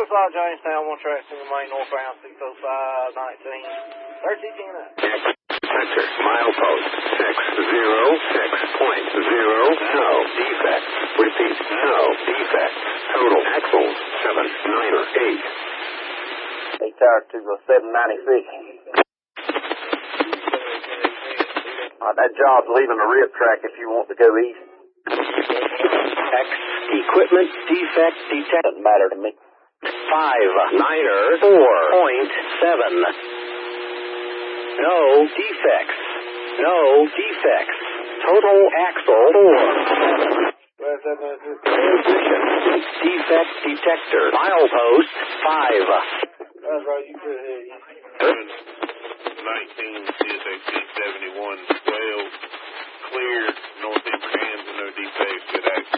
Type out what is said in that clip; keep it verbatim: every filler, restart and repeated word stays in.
Southside Jamestown, one track single main northbound six oh five nineteen. thirteen ten up. Sector, milepost six zero six point zero. No defects. Repeat, no defects. Total axles seven nine eight. Eight tower to the seven ninety-six. Uh, that job's leaving the rip track if you want to go east. X equipment defect detect. Doesn't matter to me. Five niner four point seven. No defects. No defects. Total axle four. Position defect detector. Milepost five. That's right. You could hit. nineteen C S A T seventy-one twelve. Clear northeast hands and no defects. Good action.